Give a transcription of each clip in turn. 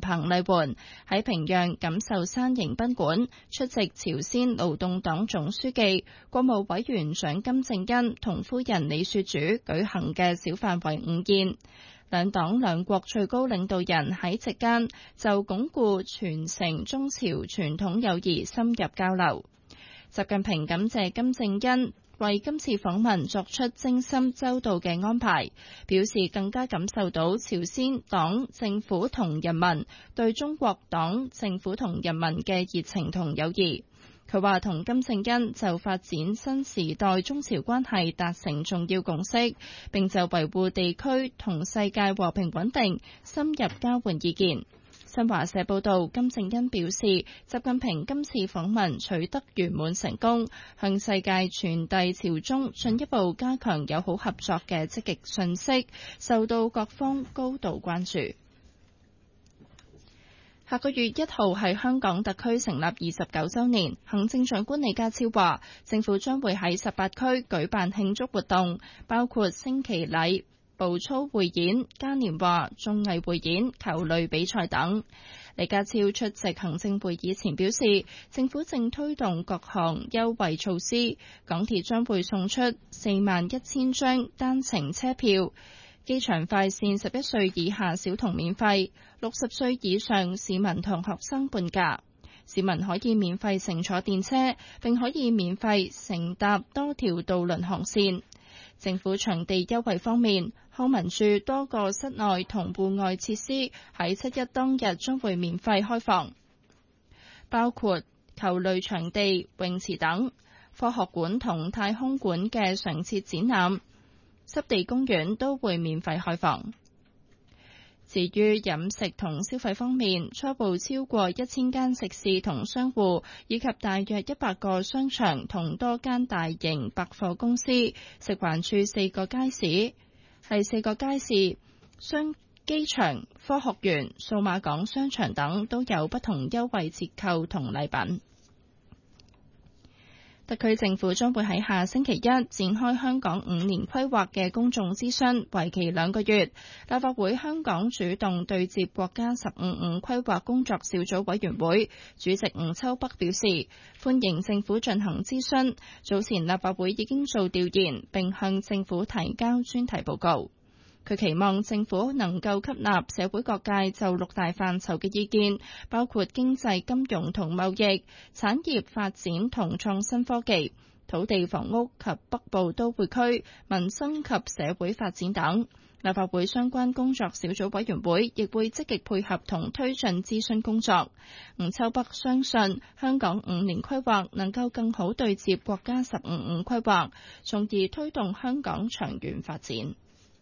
彭麗媛喺平壤錦繡山迎賓館出席朝鮮勞動黨總書記、國務委員長金正恩同夫人李雪主舉行嘅小範圍午宴。兩黨兩國最高領導人喺席間就鞏固傳承中朝傳統友誼深入交流。習近平感謝金正恩為今次訪問作出精心周到嘅安排，表示更加感受到朝鮮黨政府同人民對中國黨政府同人民嘅熱情同友誼。佢話同金正恩就發展新時代中朝關係達成重要共識，並就維護地區同世界和平穩定深入交換意見。新華社報道，金正恩表示，習近平今次訪問取得圓滿成功，向世界傳遞朝中進一步加強友好合作嘅積極訊息，受到各方高度關注。下個月1號係香港特區成立29週年，行政長官李家超話，政府將會喺18區舉辦慶祝活動，包括升旗禮、步操匯演、嘉年華、綜藝匯演、球類比賽等。李家超出席行政會議前表示，政府正推動各項優惠措施，港鐵將會送出41000張單程車票，機場快線11歲以下小童免費，60歲以上市民同學生半價。市民可以免費乘坐電車，並可以免費乘搭多條渡輪航線。政府場地優惠方面，康文署多個室內同戶外設施喺7一當日將會免費開放，包括球類場地、泳池等。科學館同太空館嘅常設展覽、濕地公園都會免費開放。至於飲食同消費方面，初步超過1000間食肆同商戶，以及大約100個商場同多間大型百貨公司，食環署4個街市、機場、科學園、數碼港商場等都有不同優惠折扣同禮品。特區政府將會喺下星期一展開香港5年規劃嘅公眾諮詢，為期2個月。立法會香港主動對接國家15五規劃工作小組委員會主席吳秋北表示，歡迎政府進行諮詢。早前立法會已經做調研，並向政府提交專題報告。佢期望政府能夠吸納社會各界就6大範疇嘅意見，包括經濟、金融同貿易、產業發展同創新科技、土地房屋及北部都會區、民生及社會發展等。立法會相關工作小組委員會亦會積極配合同推進諮詢工作。吳秋北相信香港5年規劃能夠更好對接國家15五規劃，從而推動香港長遠發展。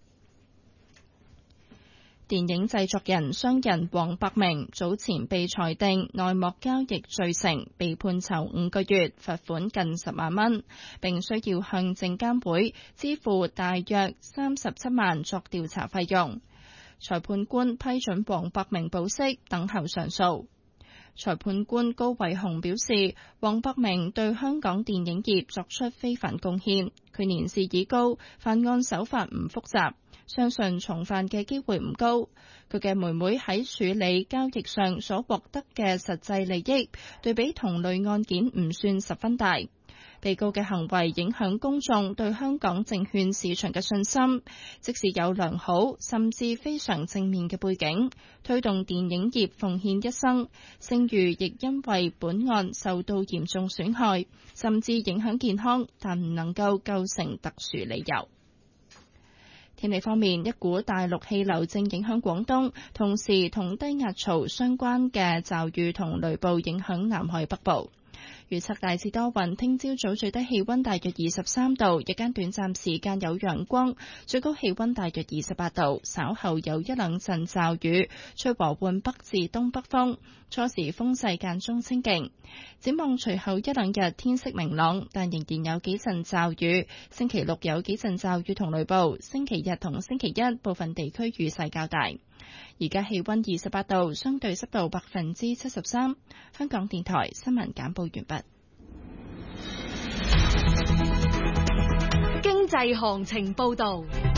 電影製作人商人黃百鳴早前被裁定內幕交易罪成，被判囚5個月，罰款近10萬蚊，並需要向證監會支付大約37萬作調查費用。裁判官批准黃百鳴保釋，等候上訴。裁判官高偉雄表示，黃百鳴對香港電影業作出非凡貢獻，佢年事已高，犯案手法唔複雜，相信重犯嘅機會唔高。佢嘅妹妹喺處理交易上所獲得嘅實際利益，對比同類案件唔算十分大。被告嘅行為影響公眾對香港證券市場嘅信心，即使有良好甚至非常正面嘅背景，推動電影業奉獻一生，聲譽亦因為本案受到嚴重損害，甚至影響健康，但唔能夠構成特殊理由。天氣方面，一股大陸氣流正影響廣東，同時同低壓槽相關嘅驟雨同雷暴影響南海北部。預測大致多雲，聽朝早最低氣溫大約23度，日間短暫時間有陽光，最高氣溫大約28度，稍後有一兩陣驟雨，吹和緩北至東北風，初時風勢間中清勁。展望隨後一兩日天色明朗，但仍然有幾陣驟雨，星期六有幾陣驟雨同雷暴，星期日同星期一部分地區雨勢較大。而家氣溫28度，相對濕度73%。香港電台新聞簡報完畢。 經濟行情報道。